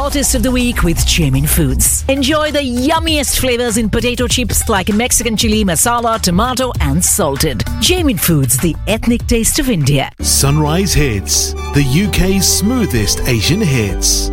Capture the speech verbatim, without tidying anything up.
Artist of the Week with Jamin Foods. Enjoy the yummiest flavors in potato chips like Mexican chili, masala, tomato and salted. Jamin Foods, the ethnic taste of India. Sunrise Hits, the U K's smoothest Asian hits.